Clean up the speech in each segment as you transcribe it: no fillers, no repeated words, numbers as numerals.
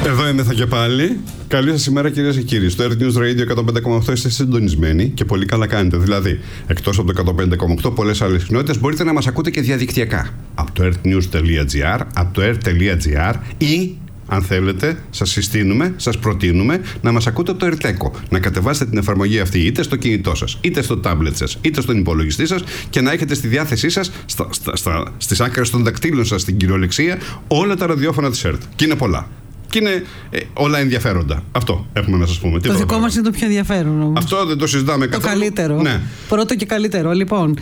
Εδώ είμαι και πάλι. Καλή σας ημέρα, κυρίες και κύριοι. Στο Earth News Radio 105,8 είστε συντονισμένοι και πολύ καλά κάνετε. Δηλαδή, εκτός από το 105,8, πολλές άλλες κοινότητες μπορείτε να μας ακούτε και διαδικτυακά. Από το earthnews.gr, από το earth.gr ή, αν θέλετε, σας συστήνουμε, σας προτείνουμε να μας ακούτε από το Ερτέκο. Να κατεβάσετε την εφαρμογή αυτή είτε στο κινητό σας, είτε στο τάμπλετ σας, είτε στον υπολογιστή σας και να έχετε στη διάθεσή σας, στις άκρες των δακτύλων σας, στην κυριολεξία, όλα τα ραδιόφωνα της ΕΡΤ. Και είναι πολλά. Και είναι όλα ενδιαφέροντα. Αυτό έχουμε να σας πούμε. Το δικό μας είναι το πιο ενδιαφέρον όμως. Αυτό δεν το συζητάμε καθόλου. Το καλύτερο. Ναι. Πρώτο και καλύτερο. Λοιπόν,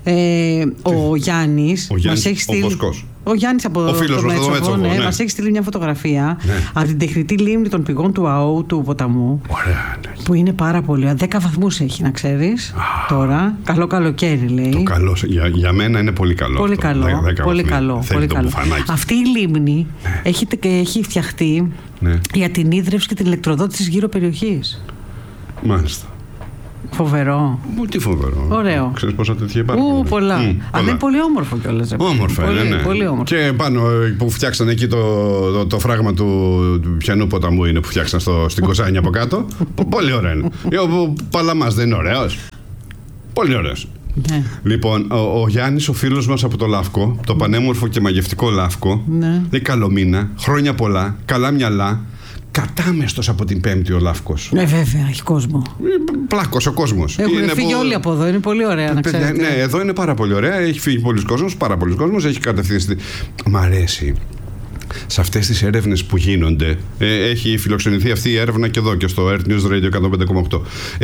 ο Γιάννης μας έχει στείλει. Ο Γιάννης από ο φίλος το Μέτσοβο, ναι. μας έχει στείλει μια φωτογραφία από την τεχνητή λίμνη των πηγών του ΑΟ του ποταμού. Ωραία, ναι. Που είναι πάρα πολύ. 10 βαθμούς έχει, να ξέρεις. Τώρα. Καλό καλοκαίρι, λέει. Το καλό, για μένα είναι πολύ καλό. Πολύ αυτό. καλό. 10 πολύ καλό. Πολύ καλό. Αυτή η λίμνη έχει φτιαχτεί για την ίδρυυση και την ηλεκτροδότηση της γύρω περιοχής. Μάλιστα. Φοβερό. Τι φοβερό. Ωραίο. Ξέρεις πόσα τέτοια υπάρχουν. Πολλά. Αλλά είναι πολύ όμορφο κιόλας. Όμορφο, ναι. Πολύ όμορφο. Και πάνω που φτιάξαν εκεί το φράγμα του πιανού ποταμού είναι που φτιάξαν στην Κοζάνη από κάτω. Πολύ ωραίο είναι. Ο Παλαμάς δεν είναι ωραίος. Πολύ ωραίος. Ναι. Λοιπόν, ο Γιάννης, ο φίλος μας από το Λαύκο, το πανέμορφο και μαγευτικό Λαύκο, λέει καλό μήνα, χρόνια πολλά, καλά μυαλά. Κατάμεστος από την Πέμπτη ο Λαύκος. Ναι, βέβαια, έχει κόσμο. Πλάκος ο κόσμος. Έχουν φύγει όλοι από εδώ, είναι πολύ ωραία να ξέρετε. Ναι, εδώ είναι πάρα πολύ ωραία. Έχει φύγει πολλοί κόσμος, πάρα πολλοί κόσμος. Έχει κατευθυνθεί. Μ' αρέσει. Σε αυτές τις έρευνες που γίνονται, έχει φιλοξενηθεί αυτή η έρευνα και εδώ και στο Earth News Radio 105,8.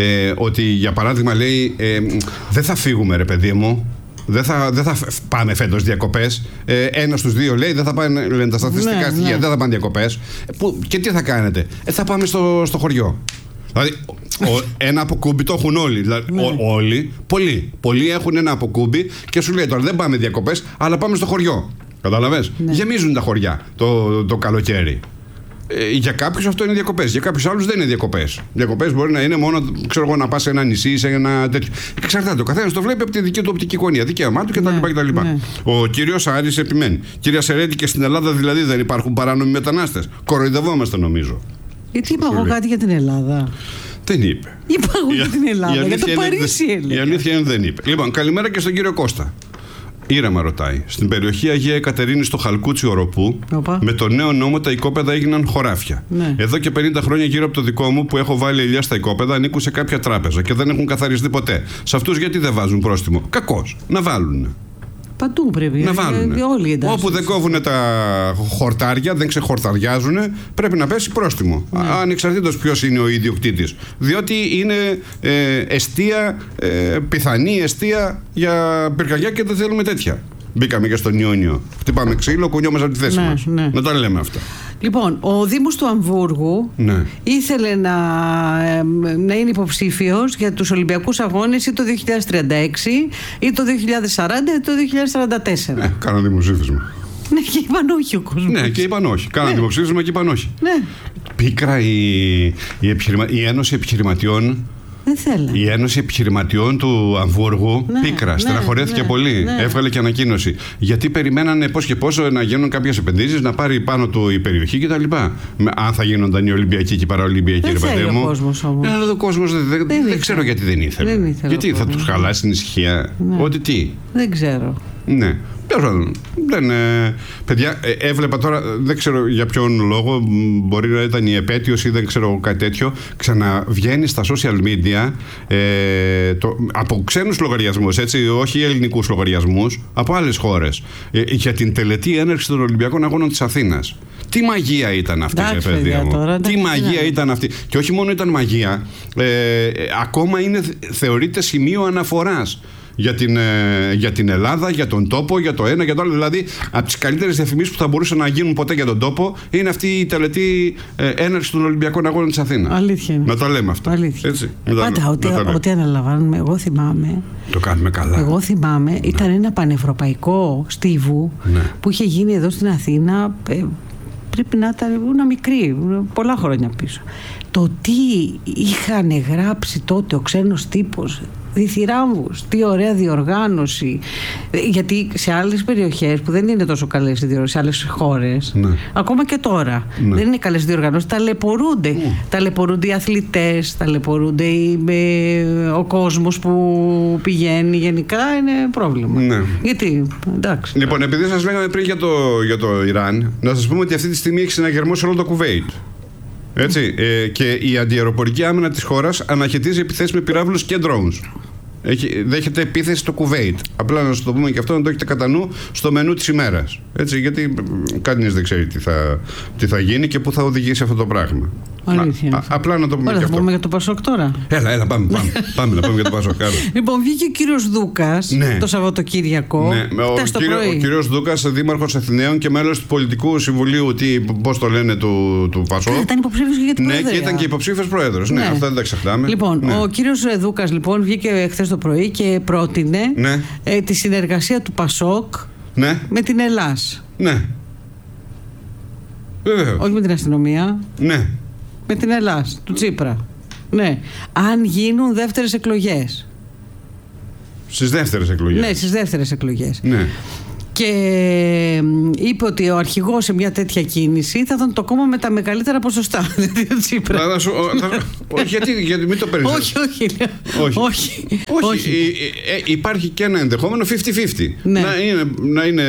Ότι για παράδειγμα λέει, δεν θα φύγουμε ρε παιδί μου. Δεν θα πάμε φέτος διακοπές. Ένας στους δύο λέει δεν θα πάνε, λένε τα στατιστικά στοιχεία, δεν θα πάνε διακοπές. Και τι θα κάνετε? Θα πάμε στο χωριό. Δηλαδή, ένα αποκούμπι το έχουν όλοι. Δηλαδή, όλοι, πολλοί έχουν ένα αποκούμπι και σου λέει τώρα δεν πάμε διακοπές, αλλά πάμε στο χωριό. Κατάλαβες? Ναι. Γεμίζουν τα χωριά το καλοκαίρι. Για κάποιους αυτό είναι διακοπές. Για κάποιους άλλους δεν είναι διακοπές. Διακοπές μπορεί να είναι μόνο, ξέρω εγώ, να πας σε ένα νησί, σε ένα τέτοιο. Εξαρτάται. Ο καθένας το βλέπει από τη δική του οπτική γωνία. Δικαίωμά του κτλ. Ναι. Ο κύριος Άρης επιμένει. Κυρία Σερέντη, και στην Ελλάδα δηλαδή δεν υπάρχουν παράνομοι μετανάστες? Κοροϊδευόμαστε νομίζω. Γιατί είπα εγώ κάτι για την Ελλάδα? Δεν είπε. Είπα εγώ για την Ελλάδα. Για το Παρίσι έλεγα. Η αλήθεια είναι δεν είπε. Λοιπόν, καλημέρα και στον κύριο Κώστα. Ήρεμα ρωτάει. Στην περιοχή Αγία Εκατερίνη στο Χαλκούτσι Οροπού, με το νέο νόμο τα οικόπεδα έγιναν χωράφια. Ναι. Εδώ και 50 χρόνια γύρω από το δικό μου που έχω βάλει ελιά στα οικόπεδα ανήκουν σε κάποια τράπεζα και δεν έχουν καθαριστεί ποτέ. Σε αυτούς γιατί δεν βάζουν πρόστιμο? Κακώς. Να βάλουν. Παντού πρέπει να βάλουν. Όπου δεν κόβουν τα χορτάρια, δεν ξεχορταριάζουν, πρέπει να πέσει πρόστιμο. Ναι. Ανεξαρτήτως ποιος είναι ο ιδιοκτήτης. Διότι είναι πιθανή εστία για πυρκαγιά και δεν θέλουμε τέτοια. Μπήκαμε και στον Ιόνιο. Χτυπάμε ξύλο, κουνιόμαστε από τη θέση μας. Ναι. Να τα λέμε αυτά. Λοιπόν, ο Δήμος του Αμβούργου ήθελε να είναι υποψήφιος για τους Ολυμπιακούς Αγώνες ή το 2036 ή το 2040 ή το 2044. Ναι, κάναν δημοψήφισμα. Ναι, και είπαν όχι ο κόσμος. Ναι, και είπαν όχι. Κάναν δημοψήφισμα και είπαν όχι. Ναι. Πίκρα η Ένωση Επιχειρηματιών. Η Ένωση Επιχειρηματιών του Αμβούργου πίκρα, στεναχωρέθηκε πολύ. Έβγαλε και ανακοίνωση. Γιατί περιμένανε πώς και πώς να γίνουν κάποιες επενδύσεις, να πάρει πάνω του η περιοχή κτλ. Αν θα γίνονταν οι Ολυμπιακοί και οι Παραολυμπιακοί, ρε παιδί μου. Αλλά ο κόσμος δεν ξέρω γιατί δεν ήθελε. Γιατί θα τους χαλάσει την ησυχία? Ότι τι. Δεν ξέρω. Ναι. Παιδιά, έβλεπα τώρα, δεν ξέρω για ποιον λόγο, μπορεί να ήταν η επέτειος ή δεν ξέρω κάτι τέτοιο, ξαναβγαίνει στα social media από ξένους λογαριασμούς, έτσι, όχι ελληνικούς λογαριασμούς, από άλλες χώρες, για την τελετή έναρξη των Ολυμπιακών Αγώνων της Αθήνας. Τι μαγεία ήταν αυτή, παιδιά μου. Τι μαγεία ήταν αυτή. Και όχι μόνο ήταν μαγεία, ακόμα θεωρείται σημείο αναφοράς για την Ελλάδα, για τον τόπο, για το ένα, για το άλλο. Δηλαδή, από τις καλύτερες διαφημίσεις που θα μπορούσαν να γίνουν ποτέ για τον τόπο είναι αυτή η τελετή έναρξη των Ολυμπιακών Αγώνων της Αθήνας. Αλήθεια είναι. Να τα λέμε αυτά. Έτσι. Πάντα, ό,τι αναλαμβάνουμε, εγώ θυμάμαι. Το κάνουμε καλά. Εγώ θυμάμαι, ήταν ένα πανευρωπαϊκό στίβου που είχε γίνει εδώ στην Αθήνα. Πρέπει να ήταν μικρή, πολλά χρόνια πίσω. Το τι είχαν γράψει τότε ο ξένος τύπος, Διθυράμβους, τι ωραία διοργάνωση. Γιατί σε άλλες περιοχές που δεν είναι τόσο καλές οι διοργανώσεις, σε άλλες χώρες, ακόμα και τώρα δεν είναι καλές διοργανώσεις, ταλαιπωρούνται. Ταλαιπωρούνται οι αθλητές, ταλαιπωρούνται ο κόσμος που πηγαίνει. Γενικά είναι πρόβλημα. Γιατί, εντάξει. Λοιπόν, επειδή σας λέγαμε πριν για το Ιράν, να σας πούμε ότι αυτή τη στιγμή έχει συναγερμώσει όλο το Κουβέιτ. Έτσι, και η αντιαεροπορική άμυνα της χώρας αναχαιτίζει επιθέσεις με πυράβλους και drones. Δέχεται επίθεση στο Κουβέιτ. Απλά να σας το πούμε και αυτό, να το έχετε κατά νου στο μενού της ημέρας. Έτσι, γιατί κανείς δεν ξέρει τι θα γίνει και πού θα οδηγήσει αυτό το πράγμα. Απλά να το πούμε και αυτό. Θα πούμε για το Πασόκ τώρα. Έλα, πάμε να πούμε για το Πασόκ. Λοιπόν, βγήκε ο κύριος Δούκας το Σαββατοκύριακο. Ο κύριος Δούκας, δήμαρχος Αθηναίων και μέλος του Πολιτικού Συμβουλίου, πώς το λένε, του Πασόκ. Ήταν υποψήφιος και για την Προεδρία. Ναι, και ήταν και υποψήφιος πρόεδρος. Ναι, αυτά δεν τα ξεχνάμε. Λοιπόν, ο κύριος Δούκας βγήκε χθες το πρωί και πρότεινε τη συνεργασία του Πασόκ με την Ελλάς. Ναι. Όχι με την αστυνομία. Ναι. Με την Ελλάς, του Τσίπρα. Ναι. Αν γίνουν δεύτερες εκλογές. Στις δεύτερες εκλογές. Ναι, στις δεύτερες εκλογές. Ναι. Και είπε ότι ο αρχηγός σε μια τέτοια κίνηση θα ήταν το κόμμα με τα μεγαλύτερα ποσοστά. Όχι, γιατί μην το παίρνεις. Όχι. Υπάρχει και ένα ενδεχόμενο 50-50. Να είναι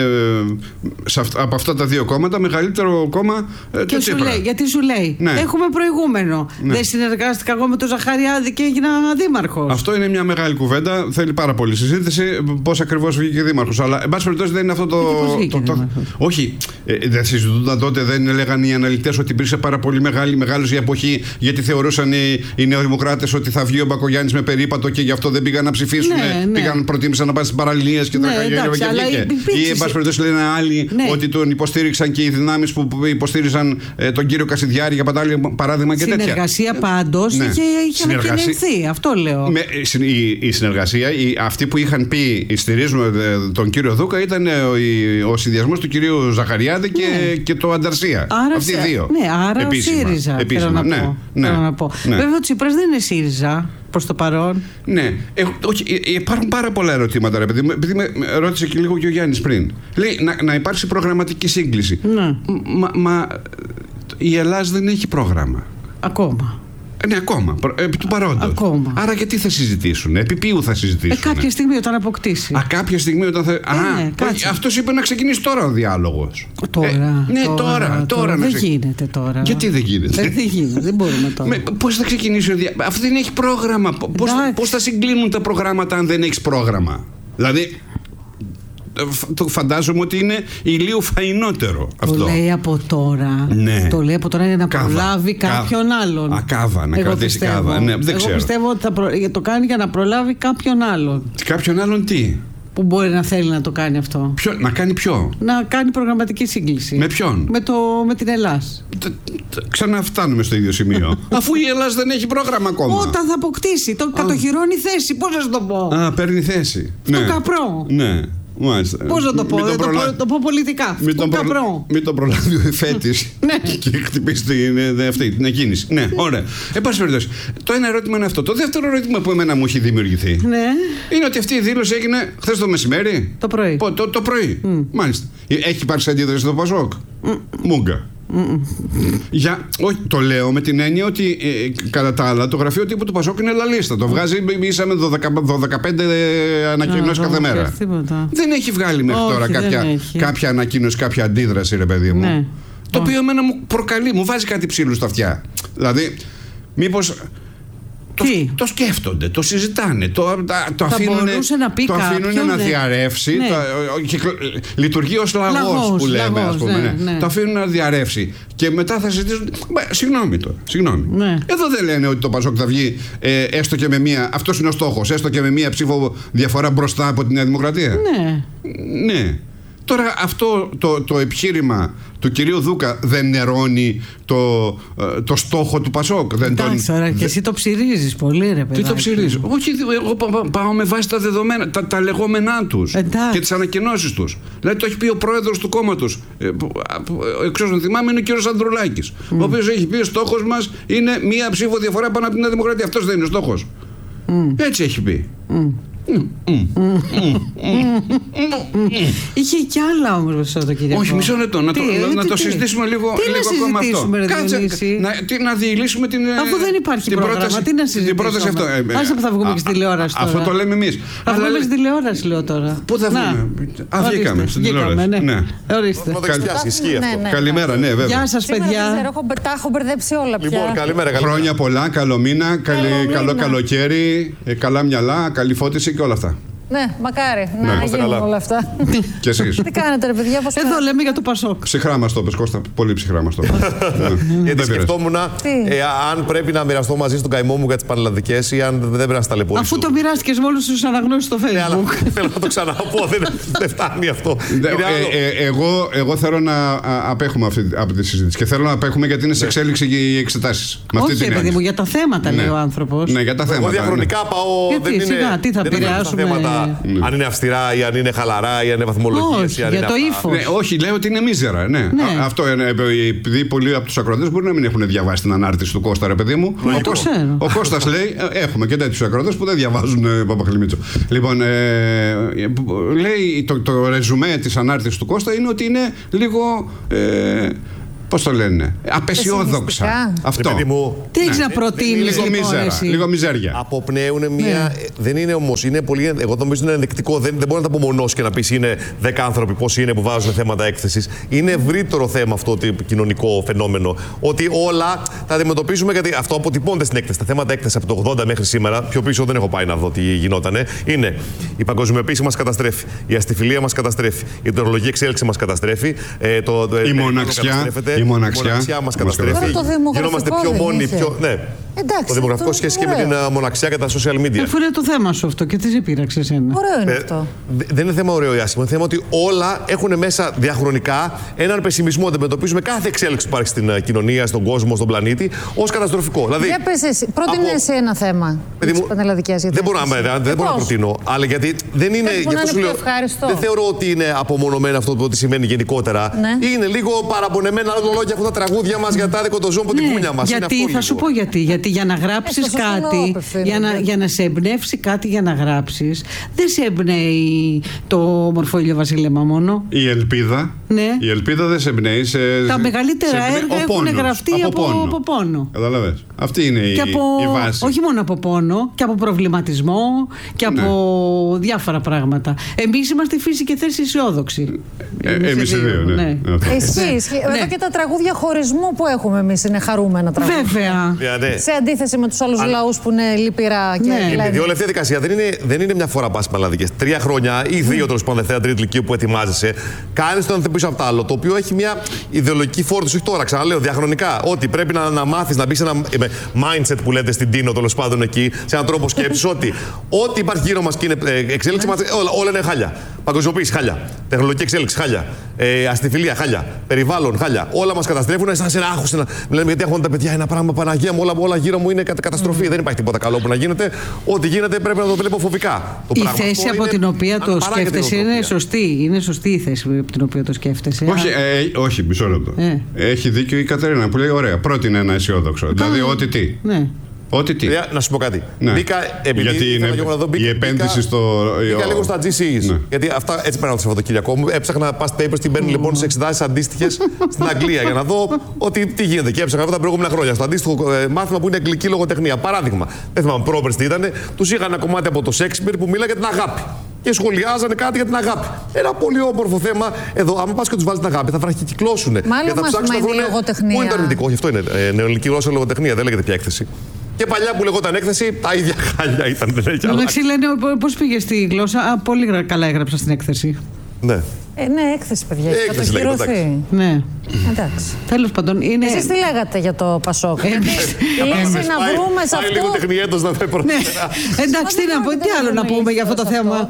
από αυτά τα δύο κόμματα μεγαλύτερο κόμμα του Τσίπρα. Γιατί σου λέει, έχουμε προηγούμενο. Δεν συνεργάστηκα εγώ με τον Ζαχαριάδη και έγινα δήμαρχος. Αυτό είναι μια μεγάλη κουβέντα. Θέλει πάρα πολύ συζήτηση πώς ακριβώς βγήκε δήμαρχος. Αλλά εν πάση περιπτώσει δεν είναι αυτό όχι, δεν συζητούνταν τότε, δεν έλεγαν οι αναλυτές ότι υπήρξε πάρα πολύ μεγάλος η εποχή, γιατί θεωρούσαν οι νεοδημοκράτες ότι θα βγει ο Μπακογιάννης με περίπατο και γι' αυτό δεν πήγαν να ψηφίσουν. Προτίμησαν να πάνε στις παραλίες και τα βγήκε. Ή εν πάση περιπτώσει λένε άλλοι ότι τον υποστήριξαν και οι δυνάμεις που υποστήριζαν τον κύριο Κασιδιάρη, για παράδειγμα, και τέτοια. Συνεργασία πάντως είχε ανακοινωθεί. Αυτό λέω. Η συνεργασία, αυτοί που είχαν πει στηρίζουμε τον κύριο Δούκα, ήταν ο συνδυασμός του κυρίου Ζαχαριάδη και το Ανταρσία. Αυτοί οι δύο. Ναι, άρα επίσημα, ο ΣΥΡΙΖΑ. Επίσημα. Θέλω να πω. Βέβαια ο Τσίπρας δεν είναι ΣΥΡΙΖΑ προς το παρόν. Ναι. Όχι, υπάρχουν πάρα πολλά ερωτήματα, ρε παιδί. Επειδή με ρώτησε και λίγο και ο Γιάννης πριν. Λέει να υπάρξει προγραμματική σύγκληση. Ναι. Μα η Ελλάδα δεν έχει πρόγραμμα. Ακόμα. Ναι, ακόμα. Επί του παρόντος. Ακόμα. Άρα γιατί θα συζητήσουν, επί ποιου θα συζητήσουν. Κάποια στιγμή όταν αποκτήσει. Κάποια στιγμή όταν θα. Αυτός είπε να ξεκινήσει τώρα ο διάλογος. Τώρα. Ναι, τώρα. Δεν γίνεται τώρα. Γιατί δεν γίνεται. Δεν γίνεται, δεν μπορούμε τώρα. Πώς θα ξεκινήσει ο διάλογος. Αυτό δεν έχει πρόγραμμα. Πώς θα συγκλίνουν τα προγράμματα αν δεν έχει πρόγραμμα. Δηλαδή. Το φαντάζομαι ότι είναι ηλίου φαϊνότερο αυτό. Το λέει από τώρα. Ναι. Το λέει από τώρα για να προλάβει κάποιον άλλον. Ακάβα, να κρατήσει κάβα. Ναι, δεν ξέρω. Εγώ πιστεύω ότι το κάνει για να προλάβει κάποιον άλλον. Κάποιον άλλον τι? Που μπορεί να θέλει να το κάνει αυτό. Να κάνει ποιο? Να κάνει προγραμματική σύγκληση. Με ποιον? Με την Ελλάς. Ξαναφτάνουμε στο ίδιο σημείο. Αφού η Ελλάς δεν έχει πρόγραμμα ακόμα. Όταν θα αποκτήσει, το κατοχυρώνει θέση. Πώς να σου το πω? Παίρνει θέση. Στο καπρό. Ναι. Πώς να το πω, το πω πολιτικά. Μην τον προλάβει ο εφέτης και χτυπήσει την εκκίνηση. Ναι, ωραία. Εν πάση περιπτώσει, το ένα ερώτημα είναι αυτό. Το δεύτερο ερώτημα που εμένα μου έχει δημιουργηθεί είναι ότι αυτή η δήλωση έγινε χθες το μεσημέρι. Το πρωί. Το πρωί. Μάλιστα. Έχει υπάρξει αντίδραση στο Πασόκ? Μούγκα. Όχι, το λέω με την έννοια ότι κατά τα άλλα το γραφείο τύπου του Πασόκ είναι λαλίστα. Το βγάζει ίσα με 12-15 ανακοινώσεις κάθε μέρα. Δεν έχει βγάλει μέχρι τώρα κάποια ανακοίνωση, κάποια αντίδραση, ρε παιδί μου. Το οποίο εμένα μου προκαλεί, μου βάζει κάτι ψήλου στα αυτιά. Δηλαδή, μήπως. Το σκέφτονται, το συζητάνε, το αφήνουν να διαρρεύσει. Λειτουργεί ως λαγός που λέμε, ας πούμε. Το αφήνουν να διαρρεύσει και μετά θα συζητήσουν. Συγγνώμη τώρα. Εδώ δεν λένε ότι το Πασόκ θα βγει έστω και με μία. Αυτός είναι ο στόχος, έστω και με μία ψήφο διαφορά μπροστά από τη Νέα Δημοκρατία. Ναι. Τώρα αυτό το επιχείρημα του κυρίου Δούκα δεν νερώνει το στόχο του Πασόκ. Εντάξει, τώρα και εσύ το ψηρίζεις πολύ, ρε παιδί. Τι το ψηρίζω? Όχι, εγώ πάω με βάση τα δεδομένα, τα λεγόμενά τους και τις ανακοινώσεις τους. Δηλαδή το έχει πει ο πρόεδρος του κόμματος, εξ όσων θυμάμαι, είναι ο κύριος Ανδρουλάκης, ο οποίος έχει πει ο στόχος μας είναι μία ψήφο διαφορά πάνω από την Νέα Δημοκρατία. Αυτός δεν είναι ο στόχος? Έτσι έχει πει. Είχε κι άλλα όμως το Σαββατοκύριακο. Όχι, μισό λεπτό. Να το συζητήσουμε λίγο ακόμα αυτό. Να διηλύσουμε την. Αφού δεν υπάρχει πρόγραμμα, τι να συζητήσουμε. Άσε που θα βγούμε και στη τηλεόραση τώρα. Αυτό το λέμε εμείς. Θα βγούμε στη τηλεόραση, λέω τώρα. Πού θα βγούμε? Βγήκαμε στην τηλεόραση. Ορίστε. Καλημέρα, ναι, βέβαια. Γεια σας, παιδιά. Τα έχω μπερδέψει όλα πια. Λοιπόν, καλημέρα. Χρόνια πολλά, καλό μήνα, καλό καλοκαίρι, καλά μυαλά, καλή φώτιση και όλα αυτά. Ναι, μακάρι να γίνουν όλα αυτά. Και εσείς. Τι κάνετε, ρε παιδιά, πώς εδώ λέμε για το Πασόκ. Ψυχρά μας το πες, Κώστα. Πολύ ψυχρά μας το πες. Γιατί σκεφτόμουν αν πρέπει να μοιραστώ μαζί στον καημό μου για τις πανελλαδικές ή αν δεν πρέπει να στα ταλαιπωρήσω. Αφού το μοιράστηκες με όλους τους αναγνώσεις στο Facebook. Ναι, αλλά θέλω να το ξαναπώ. Δεν φτάνει αυτό. Εγώ θέλω να απέχουμε από τη συζήτηση και θέλω να απέχουμε γιατί είναι σε εξέλιξη οι εξετάσεις. Όχι, παιδί μου, για τα θέματα λέει ο άνθρωπος. Ναι, για τα θέματα. Εγώ διαχρονικά πάω. Γιατί σιγά, τι θα επηρεάσουμε. Αν είναι αυστηρά ή αν είναι χαλαρά ή αν είναι βαθμολογίες. Όχι, για το ύφος. Όχι, λέω ότι είναι μίζερα. Ναι. Αυτό επειδή πολλοί από τους ακροατές μπορεί να μην έχουν διαβάσει την ανάρτηση του Κώστα, ρε παιδί μου. Ο Κώστας λέει, έχουμε και τέτοιους ακροατές που δεν διαβάζουν Παπαχλημίτσο. Λοιπόν, λέει το ρεζουμέ της ανάρτησης του Κώστα είναι ότι είναι λίγο. Πώς το λένε, απεσιόδοξα. Αυτό. Τι έχεις να προτείνεις, λίγο μιζέρια. Αποπνέουν μια. Δεν είναι όμως, είναι πολύ. Εγώ νομίζω είναι ενδεικτικό. Δεν μπορεί να τα απομονώσει και να πει είναι 10 άνθρωποι πόσοι είναι που βάζουν θέματα έκθεσης. Είναι ευρύτερο θέμα αυτό το κοινωνικό φαινόμενο. Ότι όλα τα αντιμετωπίζουμε γιατί αυτό αποτυπώνται στην έκθεση. Τα θέματα έκθεση από το 80 μέχρι σήμερα, πιο πίσω δεν έχω πάει να δω τι γινότανε. Είναι η παγκοσμιοποίηση μας καταστρέφει, η αστιφιλία μας καταστρέφει, η τεχνολογική εξέλιξη μας καταστρέφει, η μοναξιά μας καταστρέφει. Γινόμαστε πιο μόνοι. Ναι. Εντάξει, το δημογραφικό σχέση και με την μοναξιά και τα social media. Αφού είναι το θέμα σου αυτό και τι σε πείραξε εσένα. Ωραίο είναι αυτό. Δεν είναι θέμα ωραίο ή άσχημο. Είναι θέμα ότι όλα έχουν μέσα διαχρονικά έναν πεσημισμό. Αντιμετωπίζουμε κάθε εξέλιξη που υπάρχει στην κοινωνία, στον κόσμο, στον πλανήτη ως καταστροφικό. Δηλαδή, για πες εσύ, πρότεινε εσύ ένα θέμα. Τις πανελλαδικές. Δεν μπορώ να προτείνω. Αλλά γιατί δεν είναι. Δεν θεωρώ ότι είναι απομονωμένο αυτό που σημαίνει γενικότερα. Είναι λίγο παραπονεμένα λόγια έχουν τα τραγούδια μας για τα δικοτοζώμα από την κούνια μας. Γιατί θα σου πω γιατί. Γιατί για να γράψεις κάτι, για να σε εμπνεύσει κάτι για να γράψεις, δεν σε εμπνέει το μορφόλιο βασίλεμα μόνο. Η ελπίδα. Ναι. Η ελπίδα δεν σε εμπνέει. Τα μεγαλύτερα έργα έχουν γραφτεί από πόνο. Καταλαβαίνεις. Αυτή είναι η βάση. Όχι μόνο από πόνο, και από προβληματισμό και από διάφορα πράγματα. Εμείς είμαστε φύση και θέση αισιόδοξοι. Εμείς οι δύο, ναι. Ισχύει. Εδώ και τα τραγούδια χωρισμού που έχουμε εμείς είναι χαρούμενα τραγούδια. Βέβαια. Σε αντίθεση με τους άλλους λαούς που είναι λυπηρά και επειδή όλη αυτή η διαδικασία δεν είναι μια φορά πας πανελλαδικές. 3 χρόνια ή 2 τέλος πάντων, δεύτερη τρίτη ηλικία που ετοιμάζεσαι, κάνεις το ένα πίσω από το άλλο. Το οποίο έχει μια ιδεολογική φόρτιση, όχι τώρα, ξαναλέω, διαχρονικά. Ότι πρέπει να μάθεις να μπεις σε ένα mindset που λέτε στην Τίνο, τέλος πάντων εκεί, σε έναν τρόπο σκέψης, ότι ό,τι υπάρχει γύρω μας και είναι εξέλιξη, όλα είναι χάλια. Παγκοσμιοποίηση, χάλια. Τεχνολογική εξέλιξη, χάλια. Αστιφιλία, χάλια. Περιβάλλον, χάλια. Όλα μας καταστρέφουν σαν σε ένα άγχος. Λέμε γιατί έχουν τα παιδιά ένα πράγμα, Παναγία μου, όλα γύρω μου είναι καταστροφή. Δεν υπάρχει τίποτα καλό που να γίνεται. Ό,τι γίνεται πρέπει να το βλέπω φοβικά. Η θέση από την οποία το σκέφτεσαι είναι σωστή. Είναι σωστή η θέση από την οποία το σκέφτεσαι. Όχι, μισό λεπτό. Έχει δίκιο η Κατερίνα που λέει: ωραία, πρότεινε ένα αισιόδοξο. Δηλαδή, ό,τι τι. Ό,τι τι. Να σου πω κάτι. Ναι. Μπήκα, γιατί είναι η επένδυση στο. Μπήκα λίγο στα GCEs. Ναι. Γιατί αυτά έτσι πέραν το Σαββατοκύριακό μου. Έψαχνα past papers, την παίρνει λοιπόν σε εξετάσεις αντίστοιχες στην Αγγλία για να δω ότι τι γίνεται. Και έψαχνα αυτά τα προηγούμενα χρόνια. Στο αντίστοιχο μάθημα που είναι αγγλική λογοτεχνία. Παράδειγμα, δεν θυμάμαι πρόπερς τι ήταν, τους είχαν ένα κομμάτι από το Shakespeare που μιλάει για την αγάπη. Και σχολιάζανε κάτι για την αγάπη. Ένα πολύ όμορφο θέμα. Εδώ, άμα πας και τους βάλεις την αγάπη, θα βραχικυκλώσουν. Μάλλον θα ψάξουν να βρουν. Πού είναι το αρνητικό, αυτό είναι. Νεοελληνική γλώσσα λογοτεχνία, δεν λέγεται πια έκθεση. Και παλιά που λεγόταν έκθεση, τα ίδια χάλια ήταν. Εντάξει, λένε πώς πήγε στη γλώσσα. Πολύ καλά έγραψα στην έκθεση. Ναι. Ναι, έκθεση, παιδιά. Θα το χειρωθεί. Ναι. Εντάξει. Τέλος πάντων, είναι. Εσείς τι λέγατε για το Πασόκ? Λύση να βρούμε σε αυτό. Πάει λίγο τεχνιέτος να φέρει πρώτα. Εντάξει, τι άλλο να πούμε για αυτό το θέμα.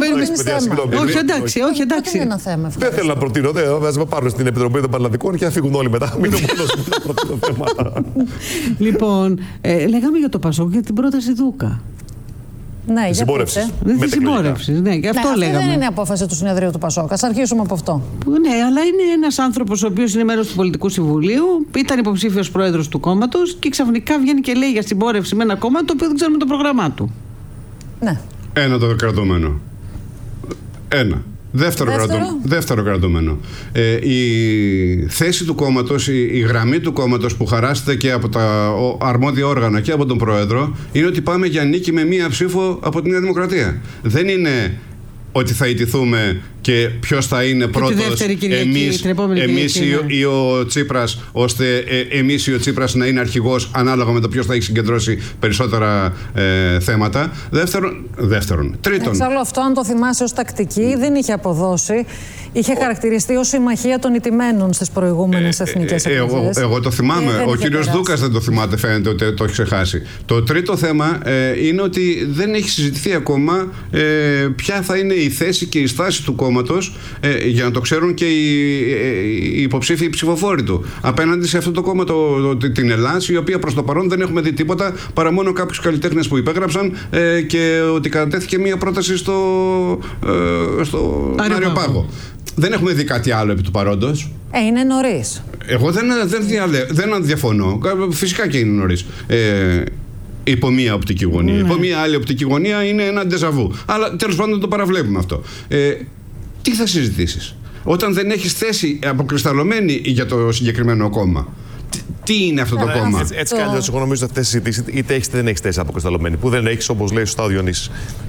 Όχι, εντάξει. Είναι ένα θέμα. Δεν θέλω να προτείνω. Θα πάρω στην Επιτροπή των Πανελλαδικών και θα φύγουν όλοι μετά. Μην μόνος μου να προτείνω θέματα. Λοιπόν, λέγαμε για το Πασόκ για την πρόταση Δούκα. Ναι, τη συμπόρευση. Τη συμπόρευση, ναι, και αυτό λέγαμε. Δεν είναι απόφαση του συνεδρίου του Πασόκ. Ας αρχίσουμε από αυτό. Ναι, αλλά είναι ένας άνθρωπος ο οποίος είναι μέλος του Πολιτικού Συμβουλίου, ήταν υποψήφιος πρόεδρος του κόμματος και ξαφνικά βγαίνει και λέει για συμπόρευση με ένα κόμμα το οποίο δεν ξέρουμε το πρόγραμμά του. Ναι. Ένα το κρατούμενο. Ένα. Δεύτερο κρατούμενο. Η θέση του κόμματος, η γραμμή του κόμματος που χαράσσεται και από τα αρμόδια όργανα και από τον Πρόεδρο είναι ότι πάμε για νίκη με μία ψήφο από τη Νέα Δημοκρατία. Δεν είναι ότι θα ιτηθούμε και ποιος θα είναι πρώτος, εμείς ή ο Τσίπρας, ώστε εμείς ή ο Τσίπρας να είναι αρχηγός ανάλογα με το ποιος θα έχει συγκεντρώσει περισσότερα θέματα. Δεύτερον. Τρίτον. Εξάλλου αυτό, αν το θυμάσαι ως τακτική, δεν είχε αποδώσει. Είχε χαρακτηριστεί ως συμμαχία των ηττημένων στις προηγούμενες εθνικές εκλογές. Εγώ το θυμάμαι. Ο κύριος Δούκας δεν το θυμάται, φαίνεται ότι το έχει ξεχάσει. Το τρίτο θέμα είναι ότι δεν έχει συζητηθεί ακόμα ποια θα είναι η θέση και η στάση του κόμματος, για να το ξέρουν και οι υποψήφοι ψηφοφόροι του, απέναντι σε αυτό το κόμμα, την Ελλάς, η οποία προς το παρόν δεν έχουμε δει τίποτα παρά μόνο κάποιους καλλιτέχνες που υπέγραψαν και ότι κατατέθηκε μία πρόταση στο Αριοπάγο. Δεν έχουμε δει κάτι άλλο επί του παρόντος. Είναι νωρίς. Εγώ δεν διαφωνώ. Φυσικά και είναι νωρίς. Υπό μία οπτική γωνία. Υπό μία άλλη οπτική γωνία είναι ένα ντεζαβού. Αλλά τέλος πάντων το παραβλέπουμε αυτό. Τι θα συζητήσεις όταν δεν έχεις θέση αποκρισταλωμένη για το συγκεκριμένο κόμμα? Τι είναι αυτό το κόμμα? Έτσι κι αλλιώς, εγώ νομίζω ότι αυτές τις συζητήσεις είτε έχεις είτε δεν έχεις θέση αποκρισταλωμένη. Που δεν έχεις, όπως λέει σωστά ο Διονύσης.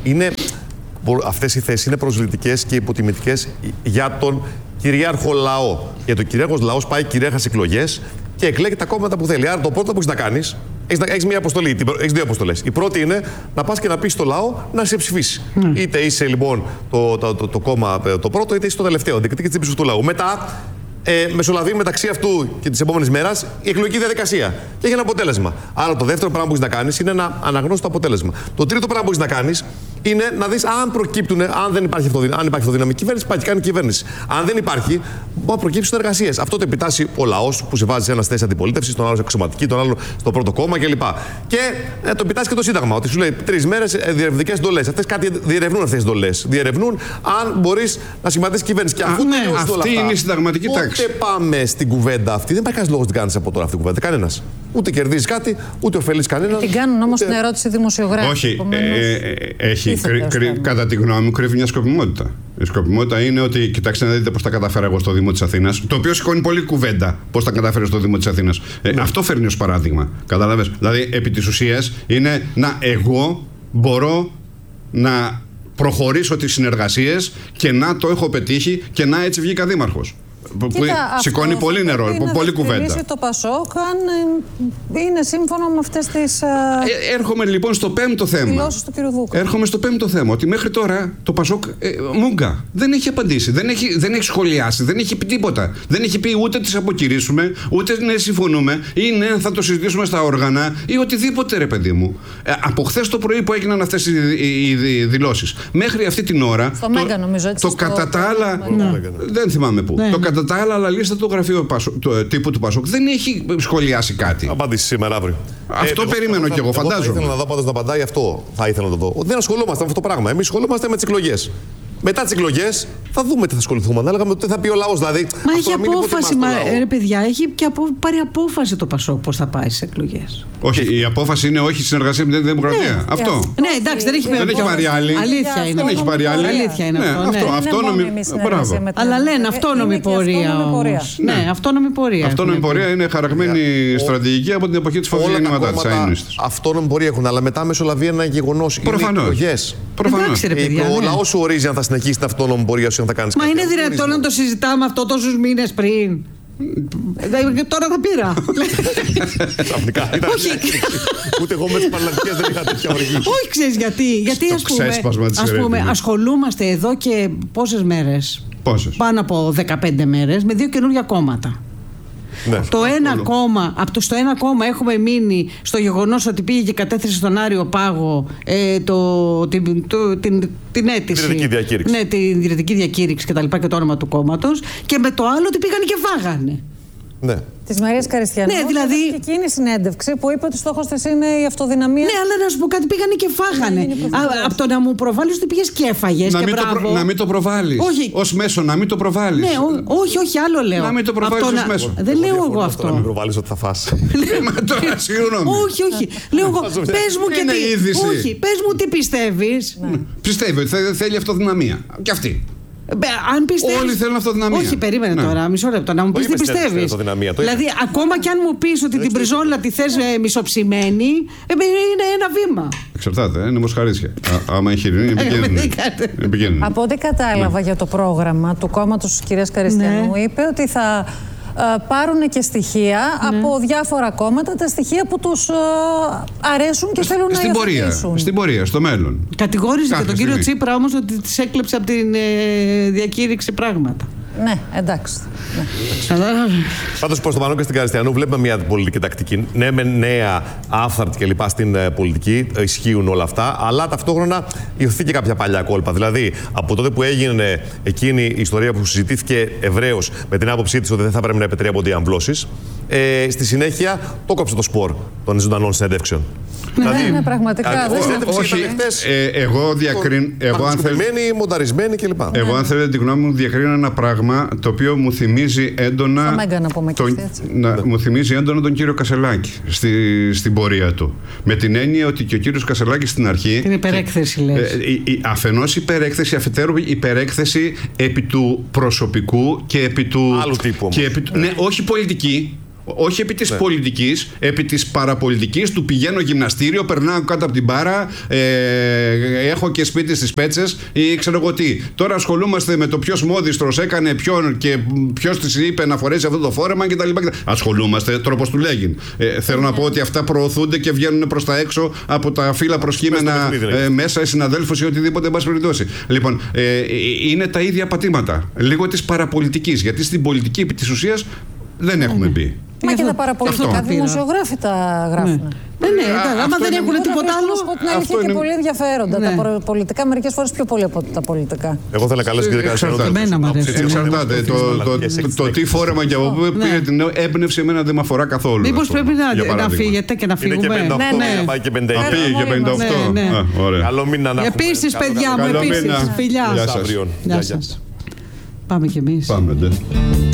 Αυτές οι θέσεις είναι προσβλητικές και υποτιμητικές για τον κυρίαρχο λαό. Γιατί ο κυρίαρχος λαός πάει κυρίαρχες εκλογές και εκλέγει τα κόμματα που θέλει. Άρα το πρώτο που έχεις να κάνεις, έχεις μία αποστολή, έχεις δύο αποστολές. Η πρώτη είναι να πας και να πεις στο λαό να σε ψηφίσει. Είτε είσαι λοιπόν το κόμμα το πρώτο, είτε είσαι το τελευταίο. Διεκδικείς την ψήφο του λαού. Μετά μεσολαβεί μεταξύ αυτού και της επόμενης μέρας η εκλογική διαδικασία. Και έχει ένα αποτέλεσμα. Άρα το δεύτερο πράγμα που έχεις να κάνεις είναι να αναγνώσεις το αποτέλεσμα. Το τρίτο πράγμα που έχεις να κάνεις είναι να δεις αν προκύπτουν, αν δεν υπάρχει αυτοδύναμη κυβέρνηση, πάει και κάνει κυβέρνηση. Αν δεν υπάρχει, μπορεί να προκύψουν συνεργασίες. Αυτό το επιτάσσει ο λαός που σε βάζει σε ένα θέση αντιπολίτευσης, τον άλλο σε αξιωματική, τον άλλο στο πρώτο κόμμα κλπ. Και το επιτάσσει και το Σύνταγμα. Ότι σου λέει 3 μέρες διερευνητικές εντολές. Αυτές κάτι διερευνούν αυτές τις εντολές. Διερευνούν αν μπορείς να σχηματίσεις κυβέρνηση. Και αφού αυτή είναι η συνταγματική τάξη. Πότε πάμε στην κουβέντα αυτή, δεν υπάρχει κανένας λόγος να την κάνεις από τώρα αυτή την κουβέντα. Κανένας. Ούτε κερδίζεις κάτι, ούτε ωφελείς κανέναν. Την κάνουν όμως την ερώτηση δημοσιογράφοι. Όχι. Έχει, κατά τη γνώμη μου, κρύβει μια σκοπιμότητα. Η σκοπιμότητα είναι ότι, κοιτάξτε να δείτε πώς τα κατάφερα εγώ στο Δήμο της Αθήνας, το οποίο σηκώνει πολύ κουβέντα πώς τα κατάφερε στο Δήμο της Αθήνας. Αυτό φέρνει ως παράδειγμα. Καταλαβες. Δηλαδή, επί της ουσίας, είναι να εγώ μπορώ να προχωρήσω τις συνεργασίες και να το έχω πετύχει και να έτσι βγήκα δήμαρχος. Που σηκώνει πολύ νερό, πολύ κουβέντα. Το Πασόκ, αν είναι σύμφωνο με αυτές τις. Έρχομαι λοιπόν στο πέμπτο θέμα. Έρχομαι στο πέμπτο θέμα. Ότι μέχρι τώρα το Πασόκ μούγκα. Δεν έχει απαντήσει, δεν έχει σχολιάσει, δεν έχει πει τίποτα. Δεν έχει πει ούτε τις αποκηρύσουμε, ούτε ναι, συμφωνούμε, ή ναι, θα το συζητήσουμε στα όργανα, ή οτιδήποτε, ρε παιδί μου. Από χθες το πρωί που έγιναν αυτές οι δηλώσεις, μέχρι αυτή την ώρα. Στο Μέγκα, νομίζω έτσι. Το κατά τα άλλα. Δεν θυμάμαι πού. Κατά τα άλλα, λίστα του γραφείου τύπου του Πασόκ δεν έχει σχολιάσει κάτι. Απάντηση σήμερα, αύριο. Αυτό περιμένω κι εγώ, φαντάζομαι. Θα ήθελα να δω πάντως να απαντάει αυτό. Θα ήθελα να το δω. Δεν ασχολούμαστε με αυτό το πράγμα. Εμείς ασχολούμαστε με τις εκλογές. Μετά τις εκλογές θα δούμε τι θα ασχοληθούμε. Ανάλογα με το τι θα πει ο λαός. Δηλαδή, μα έχει απόφαση, ρε παιδιά, έχει και πάρει απόφαση το Πασόκ πώς θα πάει στις εκλογές. Όχι, η απόφαση είναι όχι συνεργασία με την Δημοκρατία. Ναι, αυτό. Ναι, εντάξει, δεν έχει πάρει άλλη. Αλήθεια είναι. Δεν έχει πάρει άλλη. Αλήθεια είναι αυτό. Αυτόνομη. Μπράβο. Αλλά λένε αυτόνομη πορεία. Ναι, αυτόνομη πορεία. Αυτόνομη πορεία είναι χαραγμένη στρατηγική από την εποχή της Φωτεινής Νηματάτης. Αυτόνομη πορεία έχουν, αλλά μετά μεσολαβεί ένα γεγονός. Προφανώς. Ο λαός σου ορίζει αν θα συνεχίσει την αυτόνομη πορεία σου, αν θα κάνεις. Μα είναι δυνατόν να το συζητάμε αυτό τόσους μήνες πριν? Τώρα τα πήρα. Ξαφνικά. Ούτε εγώ με τις παραλλακτικές δεν είχα τέτοια οργή. Όχι, ξέρεις γιατί? Γιατί ας πούμε ασχολούμαστε εδώ και πόσες μέρες? Πάνω από 15 μέρες με 2 καινούργια κόμματα. Ναι, στο ένα κόμμα έχουμε μείνει στο γεγονός ότι πήγε και κατέθεσε στον Άριο Πάγο την αίτηση. Την διακήρυξη. Ναι, την ιδρυτική διακήρυξη και τα λοιπά και το όνομα του κόμματος. Και με το άλλο ότι πήγαν και φάγανε. Ναι. Της Μαρίας Καριστιανού. Ναι, δηλαδή. Και εκείνη η συνέντευξη που είπε ότι στόχος της είναι η αυτοδυναμία. Ναι, αλλά να σου πω κάτι, πήγανε και φάγανε. Από το να μου προβάλλεις ότι πήγες και έφαγες. Να μην το προβάλλεις. Ως μέσο, να μην το προβάλλεις. Ναι, όχι, άλλο λέω. Να μην το προβάλλεις ως μέσο. Δεν λέω εγώ αυτό. Να μην προβάλλεις ότι θα φας. Όχι. Λέω εγώ. Πες μου και τι. Όχι, πες μου τι πιστεύεις. Πιστεύει ότι θέλει αυτοδυναμία. Και αυτή. Αν πιστεύεις... Όλοι θέλουν αυτοδυναμία. Όχι, περίμενε τώρα, μισό λεπτό. Να μου πεις τι πιστεύεις. Δηλαδή, ακόμα κι αν μου πεις ότι την Μπριζόλα τη θες μισοψημένη, είναι ένα βήμα. Εξαρτάται, είναι μοσχαρίσια. Άμα έχει ειρήνη, επικίνδυνο. Από ό,τι κατάλαβα για το πρόγραμμα του κόμματος της κυρίας Καριστιανού, είπε ότι θα πάρουν και στοιχεία από διάφορα κόμματα, τα στοιχεία που τους αρέσουν και θέλουν να υιοθετήσουν. Στην πορεία, στο μέλλον. Κατηγόρησε και τον κύριο Τσίπρα όμως ότι της έκλεψε από την διακήρυξη πράγματα. Ναι, εντάξει. Πάντως προς το παρόν και στην Καριστιανού βλέπουμε μια πολιτική τακτική. Ναι, με νέα, άφθαρτη κλπ. Στην πολιτική ισχύουν όλα αυτά, αλλά ταυτόχρονα υιοθετεί και κάποια παλιά κόλπα. Δηλαδή, από τότε που έγινε εκείνη η ιστορία που συζητήθηκε ευρέως με την άποψή της ότι δεν θα πρέπει να επιτρέπονται οι αμβλώσεις, στη συνέχεια το κόψε το σπορ των ζωντανών συνέντευξεων. Ναι, πραγματικά. Όχι, εγώ διακρίνω. Μονταρισμένοι κλπ. Εγώ, αν θέλετε τη γνώμη μου, διακρίνω ένα πράγμα το οποίο μου θυμίζει έντονα. Μου θυμίζει έντονα τον κύριο Κασελάκη στην πορεία του. Με την έννοια ότι και ο κύριος Κασελάκης στην αρχή. Την υπερέκθεση, λες. Αφενός υπερέκθεση, αφετέρου υπερέκθεση επί του προσωπικού και επί του. Άλλου τύπου. Ναι, όχι πολιτική. Όχι επί της πολιτικής, επί της παραπολιτικής του πηγαίνω γυμναστήριο, περνάω κάτω από την μπάρα, έχω και σπίτι στις Πέτσες ή ξέρω εγώ τι. Τώρα ασχολούμαστε με το ποιος μόδιστρος έκανε ποιον και ποιος της είπε να φορέσει αυτό το φόρεμα κτλ. Ασχολούμαστε, τρόπος του λέγει. Θέλω να πω ότι αυτά προωθούνται και βγαίνουν προς τα έξω από τα φύλλα προσκύμενα μέσα, οι συναδέλφους ή οτιδήποτε, εν πάση περιπτώσει. Λοιπόν, είναι τα ίδια πατήματα. Λίγο της παραπολιτικής. Γιατί στην πολιτική επί της ουσίας δεν έχουμε μπει. Μα και τα παραπολιτικά δημοσιογράφοι τα γράφουν. Άμα δεν έχουν τίποτα άλλο. Την αλήθεια και πολύ ενδιαφέροντα. Τα πολιτικά μερικές φορές πιο πολύ από τα πολιτικά. Εγώ θέλω να καλέσω κύριε Καριστιανού. Εξαρτάται. Το τι φόρεμα και από πού πήρε την έμπνευση, εμένα δεν με αφορά καθόλου. Μήπως πρέπει να φύγετε και να φύγουμε. Ναι, πάει και 58. Πήγε και 58. Καλό μήνα να έχουμε. Επίσης, παιδιά μου, επίσης. Φιλιά. Γεια σας. Πάμε κι εμείς. Πάμε.